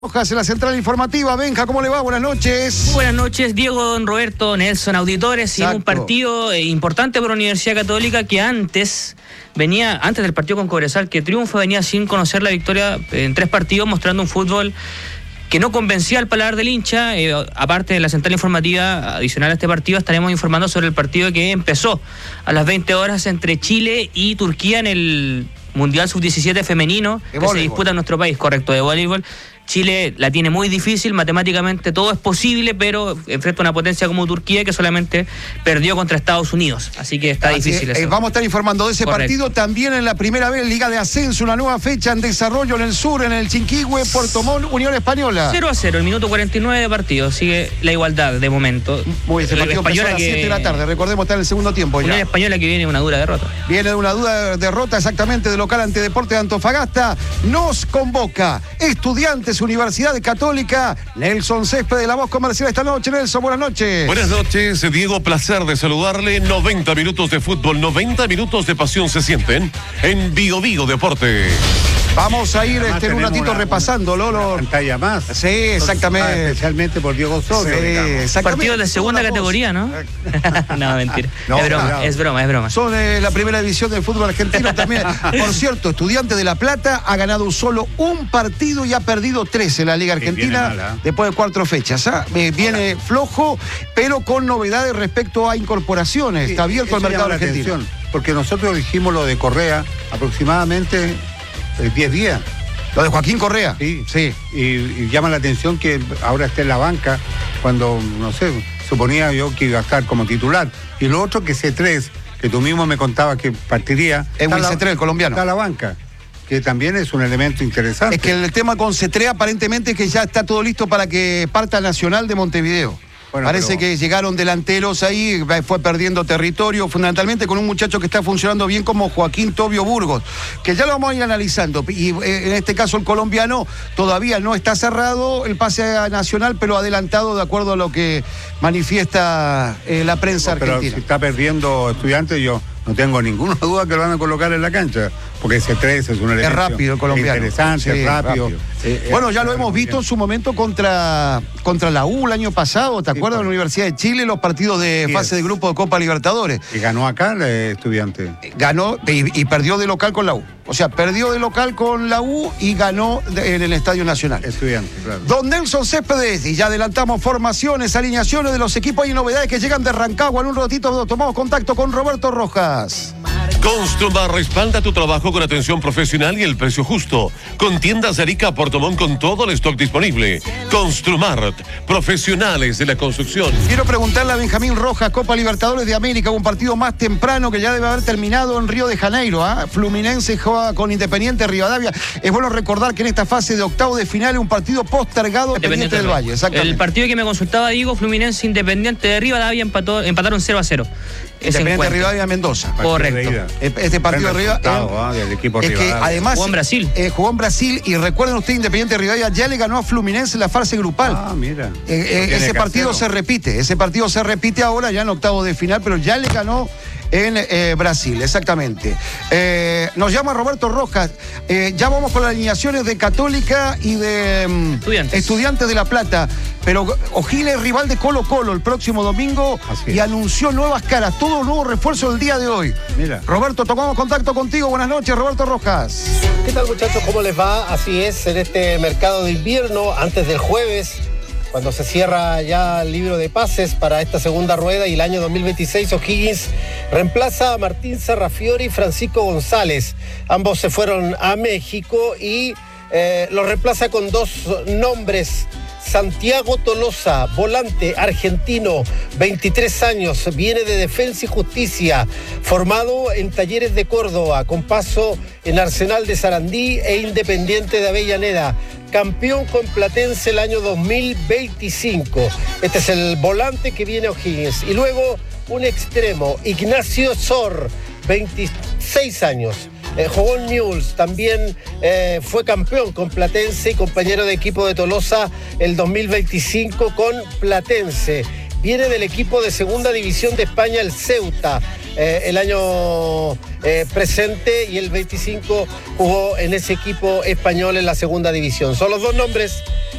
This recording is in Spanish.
Rojas en la central informativa. Benja, ¿cómo le va? Buenas noches. Muy buenas noches, Diego, don Roberto, Nelson, auditores. Y un partido importante para la Universidad Católica que antes del partido con Cobresal, que triunfa, venía sin conocer la victoria en 3 partidos, mostrando un fútbol que no convencía al paladar del hincha. Aparte de la central informativa adicional a este partido, estaremos informando sobre el partido que empezó a las 20 horas entre Chile y Turquía en el Mundial Sub-17 femenino que se disputa en nuestro país, correcto, de voleibol. Chile la tiene muy difícil, matemáticamente todo es posible, pero enfrenta a una potencia como Turquía que solamente perdió contra Estados Unidos, así que está difícil eso. Vamos a estar informando de ese partido también en la primera vez, Liga de Ascenso, una nueva fecha en desarrollo en el sur, en el Chinquihue, Puerto Montt, Unión Española. 0-0, el minuto 49 de partido, sigue la igualdad de momento. Muy bien, ese partido empezó a las 7 de la tarde, recordemos, está en el segundo tiempo ya. Unión Española que viene de una dura derrota. Viene de una dura derrota, exactamente, de local ante Deportes de Antofagasta. Nos convoca Estudiantes Universidad Católica. Nelson Céspedes de La Voz Comercial esta noche. Nelson, buenas noches. Buenas noches, Diego, placer de saludarle. 90 minutos de fútbol, 90 minutos de pasión se sienten en Bio Deporte. Vamos a ir en un ratito repasándolo. Una pantalla más. Sí, exactamente. Especialmente por Diego Osorio. Sí, exactamente. Partidos de segunda categoría, ¿no? No, mentira. No, es broma. Son la primera división del fútbol argentino también. Por cierto, Estudiantes de La Plata ha ganado solo un partido y ha perdido 3 en la Liga Argentina después de 4 fechas. Viene flojo, pero con novedades respecto a incorporaciones. Está abierto el mercado argentino. Porque nosotros dijimos lo de Correa aproximadamente 10 días. Lo de Joaquín Correa. Sí. Y llama la atención que ahora esté en la banca cuando, no sé, suponía yo que iba a estar como titular. Y lo otro que C3, que tú mismo me contabas que partiría. Es un C3, el colombiano. Está a la banca, que también es un elemento interesante. Es que el tema con C3 aparentemente es que ya está todo listo para que parta Nacional de Montevideo. Bueno, parece que llegaron delanteros ahí, fue perdiendo territorio, fundamentalmente con un muchacho que está funcionando bien como Joaquín Tobio Burgos, que ya lo vamos a ir analizando. Y en este caso el colombiano todavía no está cerrado el pase a Nacional, pero adelantado de acuerdo a lo que manifiesta la prensa argentina. Pero si está perdiendo Estudiantes, yo no tengo ninguna duda que lo van a colocar en la cancha, porque ese 3 es un elemento. Es rápido el colombiano. Interesante, sí, rápido. Bueno, ya lo hemos visto en su momento contra la U el año pasado, ¿te acuerdas? De la Universidad de Chile, los partidos de fase de grupo de Copa Libertadores. Y ganó acá el Estudiante. Ganó y perdió de local con la U. O sea, perdió de local con la U y ganó en el Estadio Nacional. Estudiante, claro. Don Nelson Céspedes, y ya adelantamos formaciones, alineaciones de los equipos. Hay novedades que llegan de Rancagua. En un ratito tomamos contacto con Roberto Rojas. Construmar respalda tu trabajo con atención profesional y el precio justo. Con tiendas de Arica, Puerto Montt con todo el stock disponible. Construmart, profesionales de la construcción. Quiero preguntarle a Benjamín Rojas, Copa Libertadores de América, un partido más temprano que ya debe haber terminado en Río de Janeiro. Fluminense juega con Independiente Rivadavia. Es bueno recordar que en esta fase de octavo de final es un partido postergado Independiente del Valle. El partido que me consultaba, Diego, Fluminense Independiente de Rivadavia empataron 0-0. Independiente Rivadavia Mendoza. Correcto. Este partido de Rivadavia del equipo es que además jugó en Brasil. Jugó en Brasil y recuerden ustedes, Independiente Rivadavia ya le ganó a Fluminense en la fase grupal. Mira. Ese partido se repite ahora ya en octavo de final, pero ya le ganó en Brasil, exactamente. Nos llama Roberto Rojas. Ya vamos con las alineaciones de Católica y de Estudiantes de La Plata. Pero O'Higgins es rival de Colo-Colo el próximo domingo y anunció nuevas caras, todo nuevo refuerzo el día de hoy. Mira. Roberto, tomamos contacto contigo. Buenas noches, Roberto Rojas. ¿Qué tal, muchachos? ¿Cómo les va? Así es, en este mercado de invierno, antes del jueves, cuando se cierra ya el libro de pases para esta segunda rueda y el año 2026, O'Higgins reemplaza a Martín Serrafiori y Francisco González. Ambos se fueron a México y los reemplaza con 2 nombres. Santiago Tolosa, volante argentino, 23 años, viene de Defensa y Justicia, formado en Talleres de Córdoba, con paso en Arsenal de Sarandí e Independiente de Avellaneda. Campeón con Platense el año 2025. Este es el volante que viene a O'Higgins. Y luego un extremo, Ignacio Sor, 26 años. Jugó en Newell's, también fue campeón con Platense y compañero de equipo de Tolosa el 2025 con Platense. Viene del equipo de segunda división de España, el Ceuta. el año presente, y el 25 jugó en ese equipo español en la segunda división. Son los dos nombres